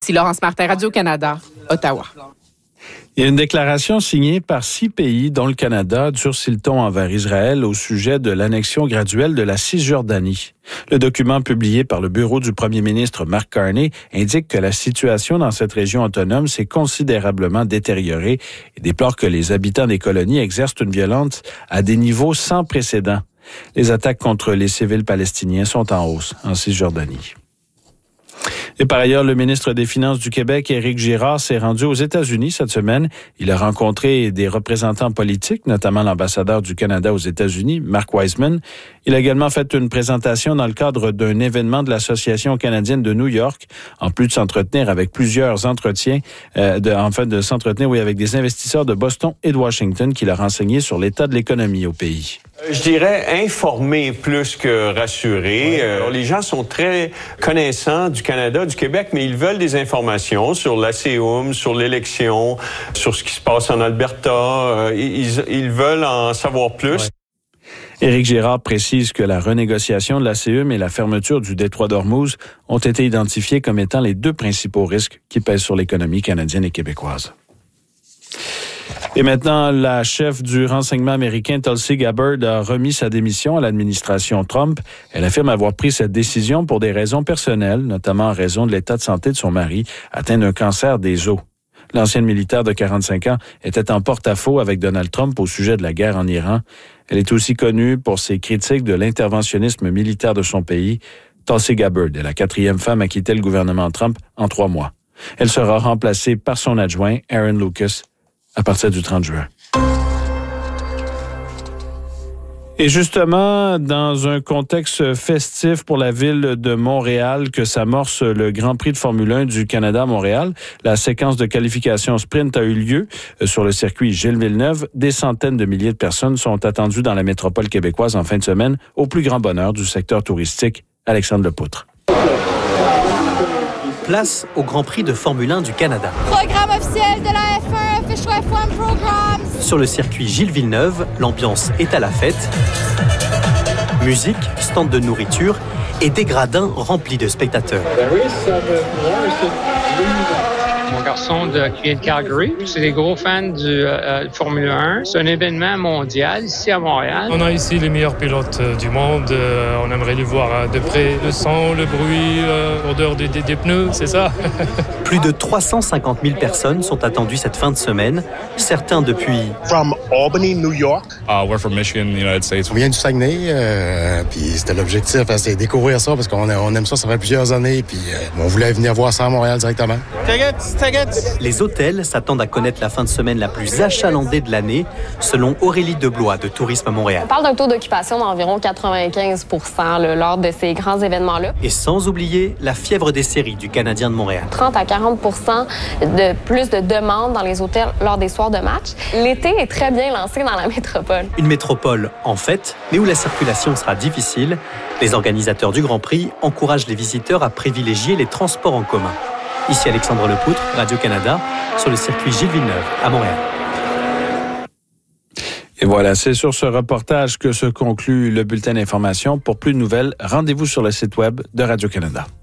C'est Laurence Martin, Radio-Canada, Ottawa. Il y a une déclaration signée par 6 pays, dont le Canada, durcit le ton envers Israël au sujet de l'annexion graduelle de la Cisjordanie. Le document publié par le bureau du premier ministre Mark Carney indique que la situation dans cette région autonome s'est considérablement détériorée et déplore que les habitants des colonies exercent une violence à des niveaux sans précédent. Les attaques contre les civils palestiniens sont en hausse en Cisjordanie. Et par ailleurs, le ministre des Finances du Québec, Éric Girard, s'est rendu aux États-Unis cette semaine. Il a rencontré des représentants politiques, notamment l'ambassadeur du Canada aux États-Unis, Mark Wiseman. Il a également fait une présentation dans le cadre d'un événement de l'Association canadienne de New York, en plus de s'entretenir avec plusieurs entretiens, de s'entretenir avec des investisseurs de Boston et de Washington qui leur enseignaient sur l'état de l'économie au pays. Je dirais informer plus que rassurer. Les gens sont très connaissants du Canada, du Québec, mais ils veulent des informations sur l'ACUM, sur l'élection, sur ce qui se passe en Alberta. Ils veulent en savoir plus. Éric Girard précise que la renégociation de l'ACUM et la fermeture du détroit d'Ormuz ont été identifiés comme étant les 2 principaux risques qui pèsent sur l'économie canadienne et québécoise. Et maintenant, la chef du renseignement américain, Tulsi Gabbard, a remis sa démission à l'administration Trump. Elle affirme avoir pris cette décision pour des raisons personnelles, notamment en raison de l'état de santé de son mari, atteint d'un cancer des os. L'ancienne militaire de 45 ans était en porte-à-faux avec Donald Trump au sujet de la guerre en Iran. Elle est aussi connue pour ses critiques de l'interventionnisme militaire de son pays. Tulsi Gabbard est la 4e femme à quitter le gouvernement Trump en 3 mois. Elle sera remplacée par son adjoint, Aaron Lucas, à partir du 30 juin. Et justement, dans un contexte festif pour la ville de Montréal que s'amorce le Grand Prix de Formule 1 du Canada à Montréal, la séquence de qualification sprint a eu lieu sur le circuit Gilles Villeneuve. Des centaines de milliers de personnes sont attendues dans la métropole québécoise en fin de semaine, au plus grand bonheur du secteur touristique. Alexandre Lepoutre. Place au Grand Prix de Formule 1 du Canada. Programme officiel de la F1, Official F1 Programs. Sur le circuit Gilles Villeneuve, l'ambiance est à la fête. Musique, stand de nourriture et des gradins remplis de spectateurs. Mon garçon qui vient de Calgary, c'est des gros fans du Formule 1. C'est un événement mondial ici à Montréal. On a ici les meilleurs pilotes du monde. On aimerait les voir de près. Le son, le bruit, l'odeur des pneus, c'est ça. Plus de 350 000 personnes sont attendues cette fin de semaine. Certains depuis... From Albany, New York. We're from Michigan, United States. On vient du Saguenay, puis c'était l'objectif, c'est découvrir ça parce qu'on aime ça fait plusieurs années, puis on voulait venir voir ça à Montréal directement. Les hôtels s'attendent à connaître la fin de semaine la plus achalandée de l'année, selon Aurélie Deblois de Tourisme à Montréal. On parle d'un taux d'occupation d'environ 95 % lors de ces grands événements-là. Et sans oublier la fièvre des séries du Canadien de Montréal. 30 à 40 % de plus de demandes dans les hôtels lors des soirs de match. L'été est très bien lancé dans la métropole. Une métropole en fête, mais où la circulation sera difficile. Les organisateurs du Grand Prix encouragent les visiteurs à privilégier les transports en commun. Ici Alexandre Lepoutre, Radio-Canada, sur le circuit Gilles Villeneuve, à Montréal. Et voilà, c'est sur ce reportage que se conclut le bulletin d'information. Pour plus de nouvelles, rendez-vous sur le site web de Radio-Canada.